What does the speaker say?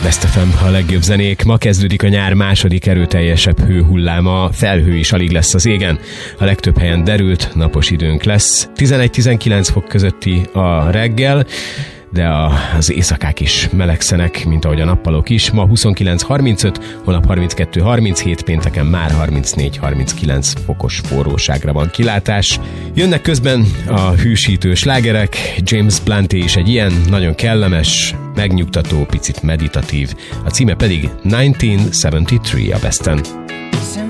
Best FM, a legjobb zenék. Ma kezdődik a nyár második erőteljesebb hőhulláma, felhő is alig lesz az égen. A legtöbb helyen derült, napos időnk lesz. 11-19 fok közötti a reggel, de az éjszakák is melegszenek, mint ahogy a nappalok is. Ma 29-35, holnap 32-37, pénteken már 34-39 fokos forróságra van kilátás. Jönnek közben a hűsítő slágerek, James Blunt is egy ilyen, nagyon kellemes, megnyugtató, picit meditatív. A címe pedig 1973 a Besten.